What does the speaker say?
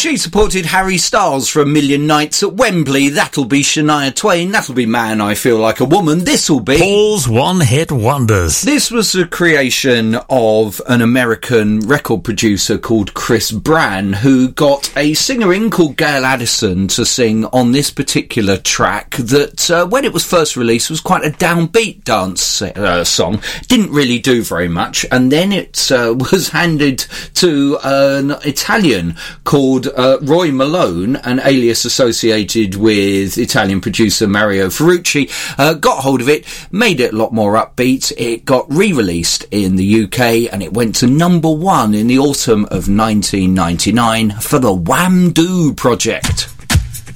She supported Harry Styles for A Million Nights at Wembley. That'll be Shania Twain. That'll be Man, I Feel Like a Woman. This'll be Paul's one-hit wonders. This was the creation of an American record producer called Chris Brann, who got a singer in called Gail Addison to sing on this particular track that, when it was first released, was quite a downbeat dance song. Didn't really do very much, and then it was handed to an Italian called Roy Malone, an alias associated with Italian producer Mario Ferrucci. Got hold of it, made it a lot more upbeat. It got re-released in the UK, and it went to number 1 in the autumn of 1999 for the Wham Do Project.